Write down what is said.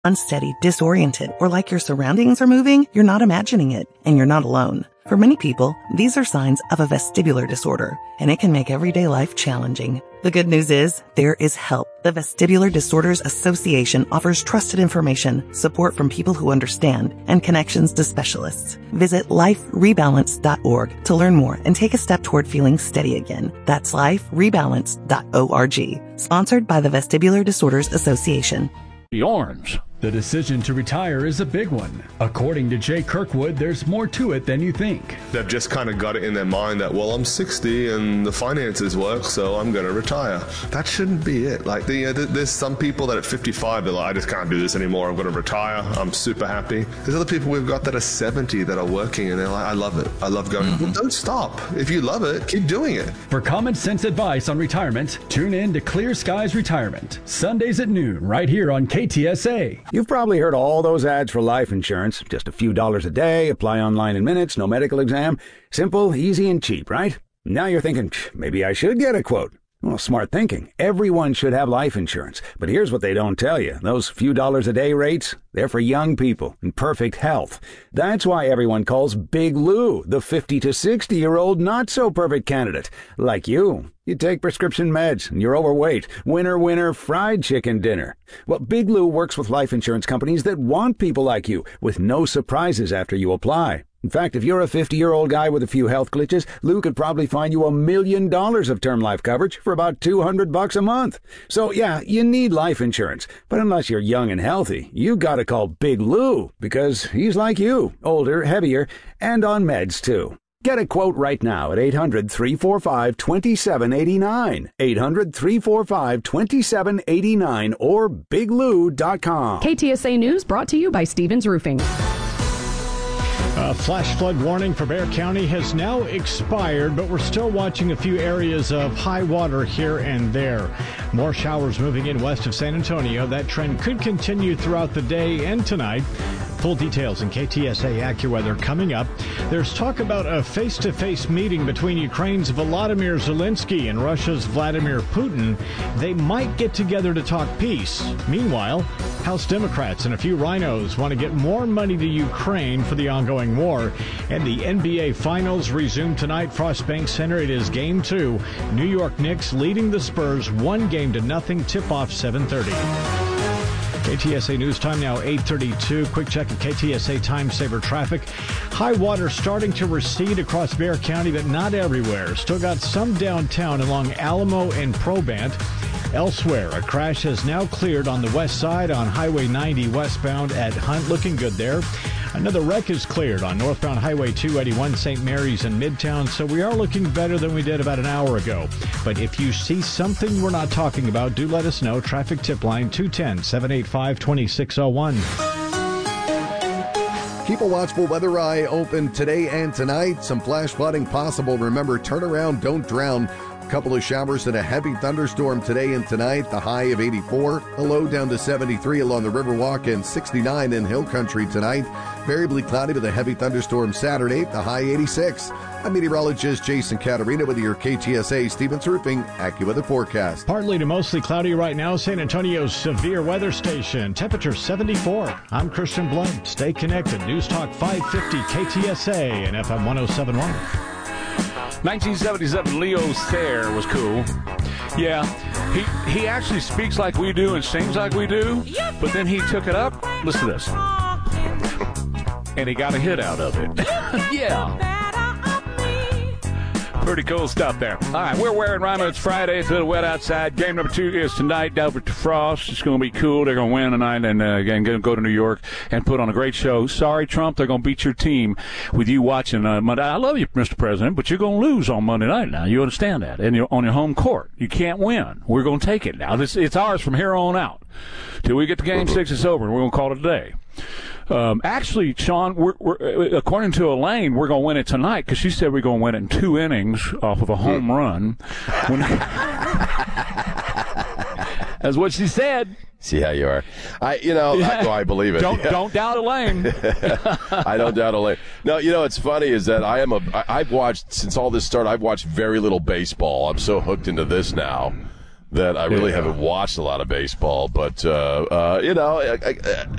unsteady, disoriented, or like your surroundings are moving, you're not imagining it, and you're not alone. For many people, these are signs of a vestibular disorder, and it can make everyday life challenging. The good news is, there is help. The Vestibular Disorders Association offers trusted information, support from people who understand, and connections to specialists. Visit liferebalance.org to learn more and take a step toward feeling steady again. That's liferebalance.org. Sponsored by the Vestibular Disorders Association. The Orange. The decision to retire is a big one. According to Jay Kirkwood, there's more to it than you think. They've just kind of got it in their mind that, well, I'm 60 and the finances work, so I'm going to retire. That shouldn't be it. Like, there's some people that at 55, they're like, I just can't do this anymore. I'm going to retire. I'm super happy. There's other people we've got that are 70 that are working and they're like, I love it. I love going. Well, don't stop. If you love it, keep doing it. For common sense advice on retirement, tune in to Clear Skies Retirement, Sundays at noon, right here on KTSA. You've probably heard all those ads for life insurance. Just a few dollars a day, apply online in minutes, no medical exam. Simple, easy, and cheap, right? Now you're thinking, maybe I should get a quote. Well, smart thinking. Everyone should have life insurance. But here's what they don't tell you. Those few dollars a day rates, they're for young people in perfect health. That's why everyone calls Big Lou the 50 to 60-year-old not-so-perfect candidate. Like you. You take prescription meds, and you're overweight. Winner, winner, fried chicken dinner. Well, Big Lou works with life insurance companies that want people like you, with no surprises after you apply. In fact, if you're a 50-year-old guy with a few health glitches, Lou could probably find you $1 million of term life coverage for about $200 a month. So, yeah, you need life insurance. But unless you're young and healthy, you gotta call Big Lou, because he's like you, older, heavier, and on meds, too. Get a quote right now at 800-345-2789, 800-345-2789, or biglou.com. KTSA News brought to you by Stevens Roofing. A flash flood warning for Bexar County has now expired, but we're still watching a few areas of high water here and there. More showers moving in west of San Antonio. That trend could continue throughout the day and tonight. Full details in KTSA AccuWeather coming up. There's talk about a face-to-face meeting between Ukraine's Volodymyr Zelensky and Russia's Vladimir Putin. They might get together to talk peace. Meanwhile, House Democrats and a few rhinos want to get more money to Ukraine for the ongoing war. And the NBA Finals resume tonight. Frost Bank Center. It is Game 2. New York Knicks leading the Spurs 1-0. Tip-off 7:30. KTSA News Time now 8:32. Quick check of KTSA Time Saver traffic. High water starting to recede across Bexar County, but not everywhere. Still got some downtown along Alamo and Probant. Elsewhere, a crash has now cleared on the west side on Highway 90 westbound at Hunt. Looking good there. Another wreck is cleared on northbound Highway 281 St. Mary's in Midtown, so we are looking better than we did about an hour ago. But if you see something we're not talking about, do let us know. Traffic tip line 210-785-2601. Keep a watchful weather eye open today and tonight. Some flash flooding possible. Remember, turn around, don't drown. A couple of showers and a heavy thunderstorm today and tonight. The high of 84. The low down to 73 along the Riverwalk and 69 in Hill Country tonight. Variably cloudy with a heavy thunderstorm Saturday. The high 86. I'm meteorologist Jason Caterina with your KTSA Stevens Roofing AccuWeather forecast. Partly to mostly cloudy right now. San Antonio's severe weather station. Temperature 74. I'm Christian Blunt. Stay connected. News Talk 550 KTSA and FM 1071. 1977, Leo Sayer was cool. Yeah, he actually speaks like we do and sings like we do, but then he took it up. Listen to this. And he got a hit out of it. Yeah. Pretty cool stuff there. All right, we're wearing Rima. It's Friday. It's a little wet outside. Game number 2 is tonight. Delbert to Frost. It's going to be cool. They're going to win tonight and again going to go to New York and put on a great show. Sorry, Trump. They're going to beat your team with you watching Monday. I love you, Mr. President, but you're going to lose on Monday night now. You understand that? And you're on your home court. You can't win. We're going to take it now. It's ours from here on out. Till we get to Game 6, it's over, and we're going to call it a day. Actually, Sean, we're according to Elaine, we're going to win it tonight because she said we're going to win it in 2 innings off of a home run. That's what she said. See how you are. I believe it. Don't doubt Elaine. I don't doubt Elaine. No, what's funny is that I've watched, since all this started, I've watched very little baseball. I'm so hooked into this now that I really haven't watched a lot of baseball. But,